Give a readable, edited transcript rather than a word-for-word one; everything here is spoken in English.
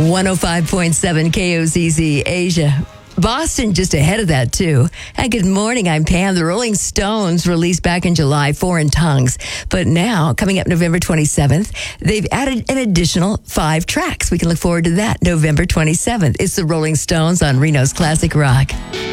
105.7 KOZZ Asia. Boston just ahead of that, too. And good morning, I'm Pam. The Rolling Stones released back in July, Foreign Tongues. But now, coming up November 27th, they've added an additional 5 tracks. We can look forward to that November 27th. It's the Rolling Stones on Reno's Classic Rock.